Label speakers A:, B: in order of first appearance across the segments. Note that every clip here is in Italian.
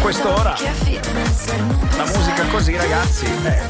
A: quest'ora la musica così, ragazzi,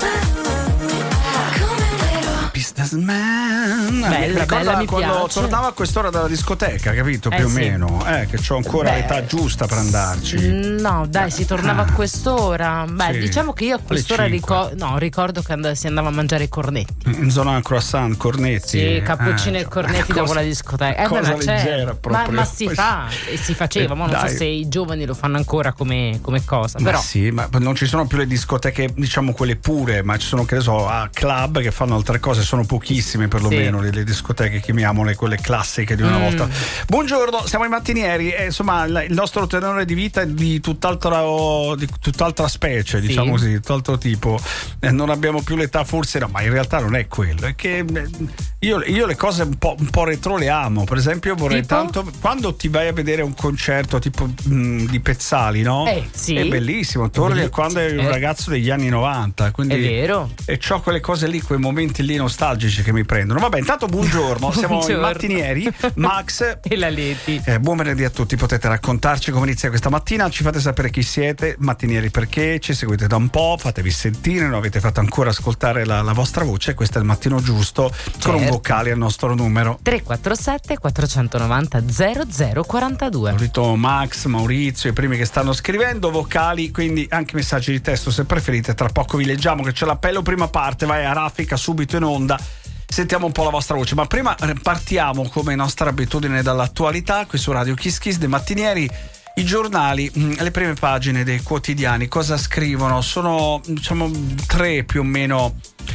A: Businessman.
B: Bella, mi
A: quando
B: piace.
A: tornavo a quest'ora dalla discoteca, capito? Più o meno, che c'ho ancora l'età giusta per andarci.
B: No, dai, si tornava a quest'ora. Beh,
A: Sì.
B: diciamo che io a quest'ora ricordo che si andava a mangiare i cornetti.
A: In zona croissant, cornetti.
B: Sì, cappuccino e cornetti dopo la discoteca.
A: Cosa leggera proprio.
B: Ma si fa, e si faceva, ma non so se i giovani lo fanno ancora come cosa.
A: Ma
B: però
A: sì, ma non ci sono più le discoteche, diciamo quelle pure, ma ci sono, che ne so, club che fanno altre cose, sono pochissime perlomeno le discoteche, chiamiamole quelle classiche di una volta. Buongiorno, siamo i mattinieri e insomma il nostro tenore di vita è di tutt'altra specie, diciamo così, tutt'altro tipo. Non abbiamo più l'età, forse no, ma in realtà non è quello, è che io le cose un po' retro le amo. Per esempio vorrei tanto, quando ti vai a vedere un concerto tipo di Pezzali, no?
B: Sì.
A: È bellissimo, torni a quando eri un ragazzo degli anni 90, quindi
B: è vero,
A: e c'ho quelle cose lì, quei momenti lì nostalgici che mi prendono. Vabbè, intanto buongiorno, siamo i mattinieri, Max
B: e la Leti.
A: Buon venerdì a tutti, potete raccontarci come inizia questa mattina, ci fate sapere chi siete, mattinieri perché, ci seguite da un po', fatevi sentire, non avete fatto ancora ascoltare la vostra voce, questo è il mattino giusto, con un vocale al nostro numero
B: 347 490 0042.
A: Solito Max, Maurizio, i primi che stanno scrivendo vocali, quindi anche messaggi di testo se preferite, tra poco vi leggiamo che c'è l'appello prima parte, vai a raffica subito in onda. Sentiamo un po' la vostra voce, ma prima partiamo come nostra abitudine dall'attualità qui su Radio Kiss Kiss dei mattinieri. I giornali, le prime pagine dei quotidiani, cosa scrivono? Sono, diciamo, tre più o meno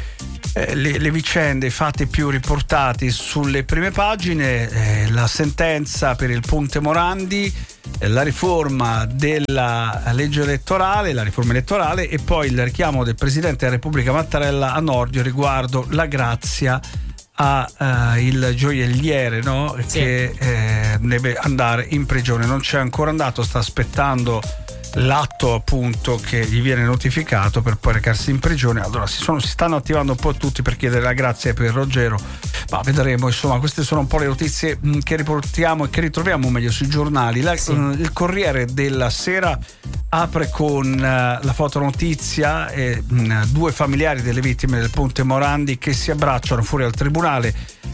A: le vicende, i fatti più riportati sulle prime pagine, la sentenza per il Ponte Morandi, la riforma della legge elettorale, la riforma elettorale e poi il richiamo del Presidente della Repubblica Mattarella a Nordio riguardo la grazia a il gioielliere, no? Sì. Che deve andare in prigione, non c'è ancora andato, sta aspettando l'atto appunto che gli viene notificato per poi recarsi in prigione. Allora si stanno attivando un po' tutti per chiedere la grazia per Ruggero, ma vedremo. Insomma, queste sono un po' le notizie che riportiamo e che ritroviamo meglio sui giornali. Il Corriere della Sera apre con la fotonotizia, due familiari delle vittime del Ponte Morandi che si abbracciano fuori al tribunale,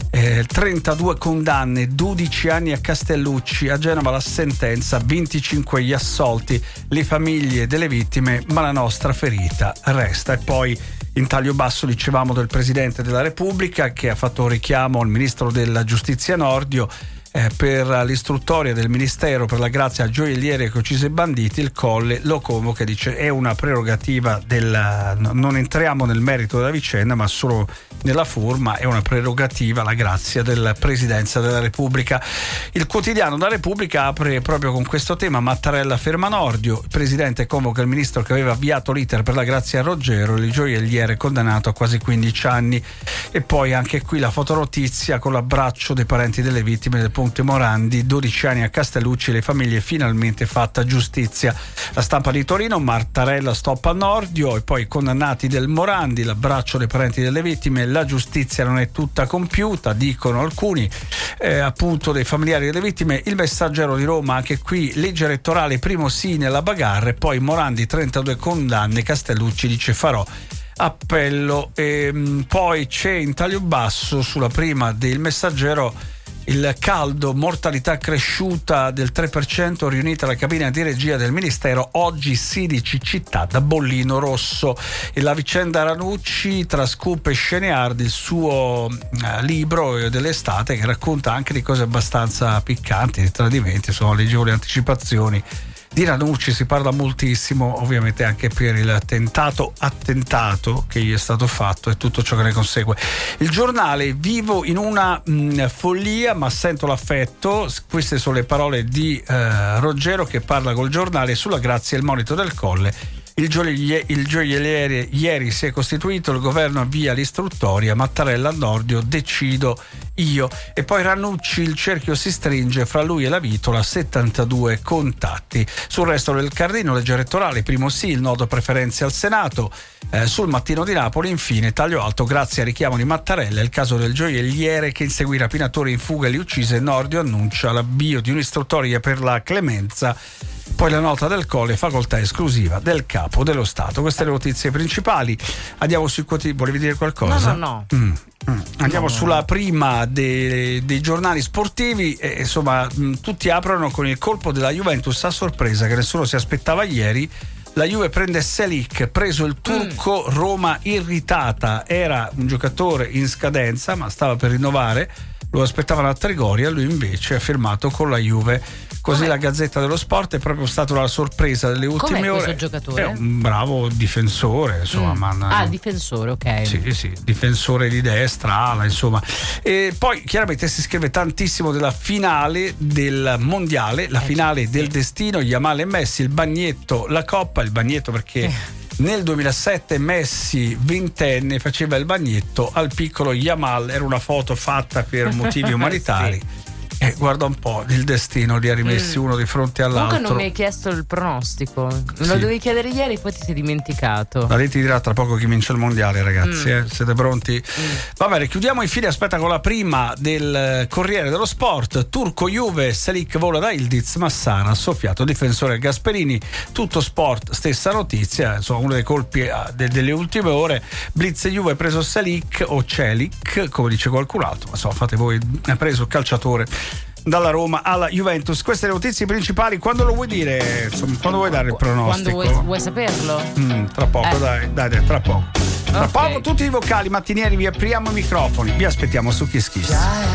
A: 32 condanne, 12 anni a Castellucci, a Genova la sentenza, 25 gli assolti, le famiglie delle vittime, ma la nostra ferita resta. E poi in taglio basso dicevamo del Presidente della Repubblica che ha fatto un richiamo al Ministro della Giustizia Nordio per l'istruttoria del Ministero per la grazia al gioielliere che uccise i banditi. Il Colle lo convoca e dice è una prerogativa non entriamo nel merito della vicenda ma solo nella forma, è una prerogativa la grazia della Presidenza della Repubblica. Il quotidiano La Repubblica apre proprio con questo tema: Mattarella ferma Nordio, il Presidente convoca il Ministro che aveva avviato l'iter per la grazia a Ruggero, il gioielliere condannato a quasi 15 anni. E poi anche qui la fotonotizia con l'abbraccio dei parenti delle vittime del Ponte Morandi, 12 anni a Castellucci, le famiglie finalmente fatta giustizia. La Stampa di Torino, Mattarella stop a Nordio e poi condannati del Morandi, l'abbraccio dei parenti delle vittime, la giustizia non è tutta compiuta, dicono alcuni, appunto dei familiari delle vittime. Il Messaggero di Roma, anche qui legge elettorale, primo sì nella bagarre, poi Morandi 32 condanne, Castellucci dice farò appello. Poi c'è in taglio basso sulla prima del Messaggero il caldo, mortalità cresciuta del 3%, riunita la cabina di regia del Ministero, oggi 16 città da bollino rosso. E la vicenda Ranucci tra scoop e scene, il suo libro dell'estate che racconta anche di cose abbastanza piccanti, di tradimenti, sono leggevo le anticipazioni. Di Ranucci si parla moltissimo, ovviamente anche per il attentato che gli è stato fatto e tutto ciò che ne consegue. Il Giornale, vivo in una follia ma sento l'affetto, queste sono le parole di Ruggero che parla col Giornale sulla grazia e il monito del Colle. Il gioielliere ieri si è costituito, il governo avvia l'istruttoria, Mattarella a Nordio, decido io. E poi Ranucci, il cerchio si stringe fra lui e la Vitola, 72 contatti. Sul resto del Carlino, legge elettorale, primo sì, il nodo preferenze al Senato. Sul Mattino di Napoli, infine, taglio alto grazie a richiamo di Mattarella, il caso del gioielliere che inseguì i rapinatori in fuga e li uccise. Nordio annuncia l'avvio di un'istruttoria per la clemenza. Poi la nota del Colle, facoltà esclusiva del Capo dello Stato. Queste le notizie principali. Andiamo sui quotidiani. Volevi dire qualcosa?
B: No.
A: Andiamo sulla prima dei giornali sportivi. Insomma, tutti aprono con il colpo della Juventus a sorpresa che nessuno si aspettava ieri. La Juve prende Selic, preso il turco, Roma irritata. Era un giocatore in scadenza ma stava per rinnovare, lo aspettavano a Trigoria, lui invece ha firmato con la Juve. Così la Gazzetta dello Sport. È proprio stata una sorpresa delle ultime
B: ore.
A: Questo
B: giocatore?
A: È un bravo difensore, insomma.
B: Difensore, ok.
A: Sì, difensore di destra, ala, insomma. E poi chiaramente si scrive tantissimo della finale del mondiale, la finale del destino, Yamal e Messi, il bagnetto, la coppa, il bagnetto perché nel 2007 Messi, ventenne, faceva il bagnetto al piccolo Yamal, era una foto fatta per motivi umanitari.
B: Sì.
A: Guarda un po', il destino li ha rimessi uno di fronte all'altro.
B: Comunque non mi hai chiesto il pronostico. Lo dovevi chiedere ieri, poi ti sei dimenticato.
A: La Rete dirà tra poco chi vince il mondiale, ragazzi. Siete pronti? Va bene, chiudiamo infine. Aspetta, con la prima del Corriere dello Sport. Turco Juve, Selic vola da Ildiz, Massara soffiato, difensore Gasperini. Tutto Sport, stessa notizia. Insomma, uno dei colpi delle ultime ore. Blitz Juve, preso Selic o Celic, come dice qualcun altro. Insomma, fate voi, ha preso il calciatore dalla Roma alla Juventus. Queste le notizie principali. Quando lo vuoi dire? Insomma, quando vuoi dare il pronostico?
B: Quando vuoi saperlo?
A: Tra poco, dai, tra poco. Tra poco tutti i vocali mattinieri, vi apriamo i microfoni, vi aspettiamo su Kiss Kiss.